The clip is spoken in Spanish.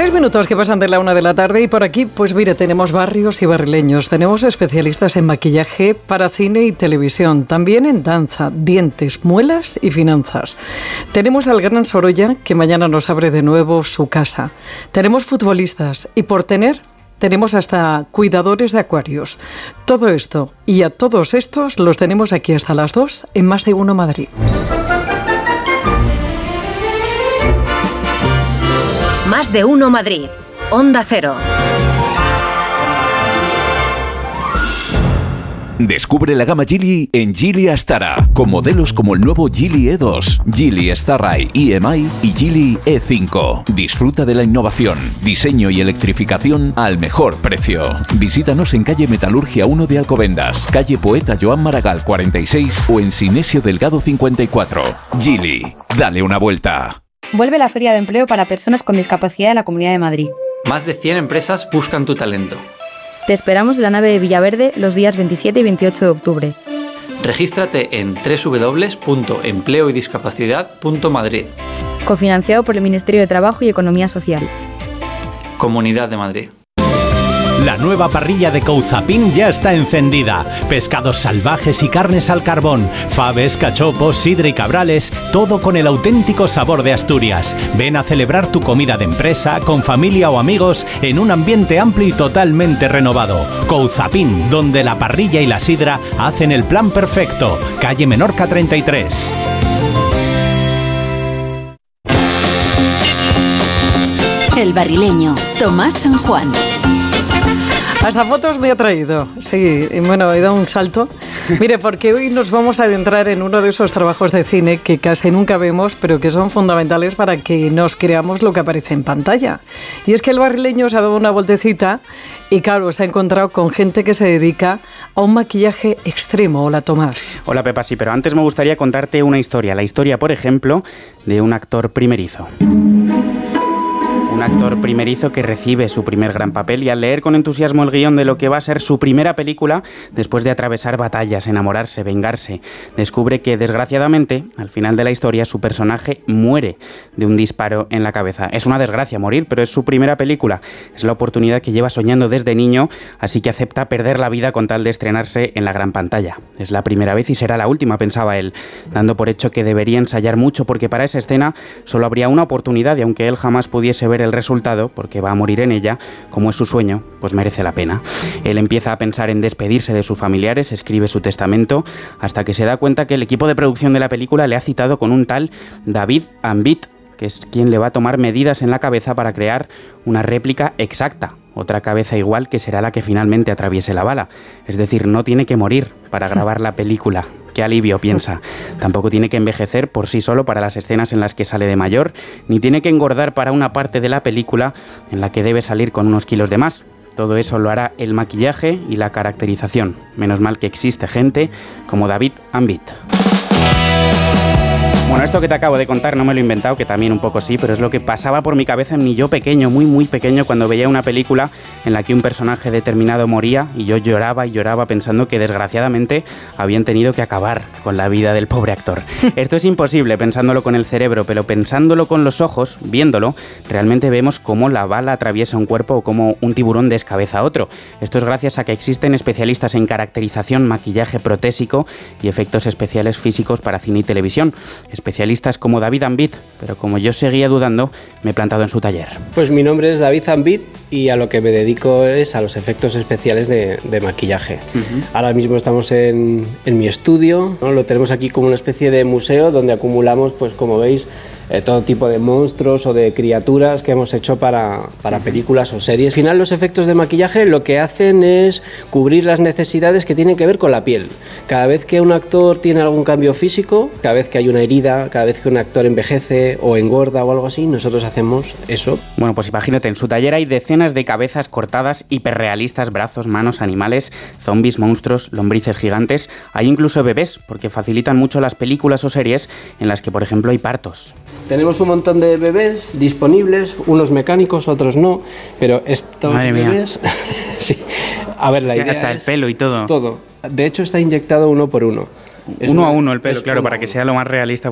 3 minutos que pasan de la 1 de la tarde y por aquí, pues mire, tenemos barrios y barrileños, tenemos especialistas en maquillaje para cine y televisión, también en danza, dientes, muelas y finanzas. Tenemos al Gran Sorolla, que mañana nos abre de nuevo su casa. Tenemos futbolistas y por tenemos hasta cuidadores de acuarios. Todo esto y a todos estos los tenemos aquí hasta las 2 en Más de Uno Madrid. Más de Uno Madrid, Onda Cero. Descubre la gama Geely en Geely Astara, con modelos como el nuevo Geely E2, Geely Starride EMI y Geely E5. Disfruta de la innovación, diseño y electrificación al mejor precio. Visítanos en calle Metalurgia 1 de Alcobendas, calle Poeta Joan Maragall 46 o en Sinesio Delgado 54. Geely, dale una vuelta. Vuelve la Feria de Empleo para personas con discapacidad en la Comunidad de Madrid. Más de 100 empresas buscan tu talento. Te esperamos en la nave de Villaverde los días 27 y 28 de octubre. Regístrate en www.empleoydiscapacidad.madrid. Cofinanciado por el Ministerio de Trabajo y Economía Social. Comunidad de Madrid. La nueva parrilla de Couzapin ya está encendida. Pescados salvajes y carnes al carbón, faves, cachopos, sidra y cabrales, todo con el auténtico sabor de Asturias. Ven a celebrar tu comida de empresa, con familia o amigos, en un ambiente amplio y totalmente renovado. Couzapin, donde la parrilla y la sidra hacen el plan perfecto. Calle Menorca 33. El barrileño, Tomás San Juan. Hasta fotos me ha traído. Sí, y bueno, he dado un salto. Mire, porque hoy nos vamos a adentrar en uno de esos trabajos de cine que casi nunca vemos, pero que son fundamentales para que nos creamos lo que aparece en pantalla. Y es que el barrileño se ha dado una vueltecita y, claro, se ha encontrado con gente que se dedica a un maquillaje extremo. Hola, Tomás. Hola, Pepa, sí, pero antes me gustaría contarte una historia. La historia, por ejemplo, de un actor primerizo. Un actor primerizo que recibe su primer gran papel y al leer con entusiasmo el guión de lo que va a ser su primera película, después de atravesar batallas, enamorarse, vengarse, descubre que, desgraciadamente, al final de la historia, su personaje muere de un disparo en la cabeza. Es una desgracia morir, pero es su primera película. Es la oportunidad que lleva soñando desde niño, así que acepta perder la vida con tal de estrenarse en la gran pantalla. Es la primera vez y será la última, pensaba él, dando por hecho que debería ensayar mucho porque para esa escena solo habría una oportunidad y aunque él jamás pudiese ver el resultado, porque va a morir en ella, como es su sueño, pues merece la pena. Él empieza a pensar en despedirse de sus familiares, escribe su testamento, hasta que se da cuenta que el equipo de producción de la película le ha citado con un tal David Ambit, que es quien le va a tomar medidas en la cabeza para crear una réplica exacta, otra cabeza igual que será la que finalmente atraviese la bala. Es decir, no tiene que morir para grabar la película. Qué alivio, piensa. Tampoco tiene que envejecer por sí solo para las escenas en las que sale de mayor, ni tiene que engordar para una parte de la película en la que debe salir con unos kilos de más. Todo eso lo hará el maquillaje y la caracterización. Menos mal que existe gente como David Ambit. Bueno, esto que te acabo de contar no me lo he inventado, que también un poco sí, pero es lo que pasaba por mi cabeza en mi yo pequeño, muy muy pequeño, cuando veía una película en la que un personaje determinado moría y yo lloraba y lloraba pensando que desgraciadamente habían tenido que acabar con la vida del pobre actor. Esto es imposible pensándolo con el cerebro, pero pensándolo con los ojos, viéndolo, realmente vemos cómo la bala atraviesa un cuerpo o cómo un tiburón descabeza a otro. Esto es gracias a que existen especialistas en caracterización, maquillaje protésico y efectos especiales físicos para cine y televisión. Especialistas como David Ambit, pero como yo seguía dudando, me he plantado en su taller. Pues mi nombre es David Ambit y a lo que me dedico es a los efectos especiales de maquillaje. Ahora mismo estamos en mi estudio, ¿no? Lo tenemos aquí como una especie de museo donde acumulamos, pues como veis, todo tipo de monstruos o de criaturas que hemos hecho para películas o series. Al final, los efectos de maquillaje lo que hacen es cubrir las necesidades que tienen que ver con la piel. Cada vez que un actor tiene algún cambio físico, cada vez que hay una herida, cada vez que un actor envejece o engorda o algo así, nosotros hacemos eso. Bueno, pues imagínate, en su taller hay decenas de cabezas cortadas, hiperrealistas, brazos, manos, animales, zombies, monstruos, lombrices gigantes. Hay incluso bebés, porque facilitan mucho las películas o series en las que, por ejemplo, hay partos. Tenemos un montón de bebés disponibles, unos mecánicos, otros no, pero estos bebés... sí. A ver, la idea hasta el pelo y todo. Todo. De hecho, está inyectado uno por uno. Uno a uno el pelo, claro, para que sea lo más realista